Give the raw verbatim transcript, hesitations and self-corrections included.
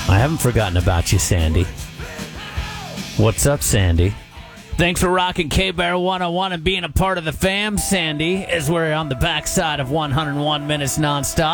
I haven't forgotten about you, Sandy. What's up, Sandy? Thanks for rocking K-Bear one oh one and being a part of the fam, Sandy, as we're on the backside of one hundred one minutes nonstop.